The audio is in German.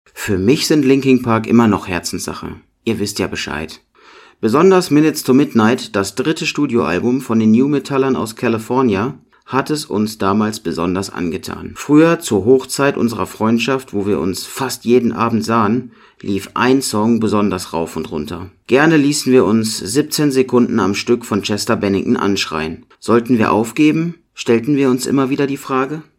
Für mich sind Linkin Park immer noch Herzenssache. Ihr wisst ja Bescheid. Besonders Minutes to Midnight, das dritte Studioalbum von den New Metallern aus California, hat es uns damals besonders angetan. Früher, zur Hochzeit unserer Freundschaft, wo wir uns fast jeden Abend sahen, lief ein Song besonders rauf und runter. Gerne ließen wir uns 17 Sekunden am Stück von Chester Bennington anschreien. Sollten wir aufgeben? Stellten wir uns immer wieder die Frage?